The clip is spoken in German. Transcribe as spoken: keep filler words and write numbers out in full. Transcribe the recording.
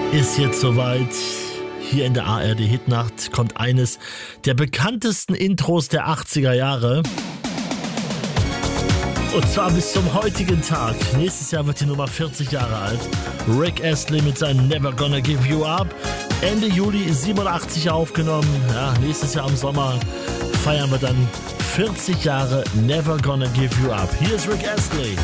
Ist jetzt soweit. Hier in der A R D Hitnacht kommt eines der bekanntesten Intros der achtziger Jahre. Und zwar bis zum heutigen Tag. Nächstes Jahr wird die Nummer vierzig Jahre alt. Rick Astley mit seinem Never Gonna Give You Up. Ende Juli siebenundachtzig aufgenommen. Ja, nächstes Jahr im Sommer feiern wir dann vierzig Jahre Never Gonna Give You Up. Hier ist Rick Astley.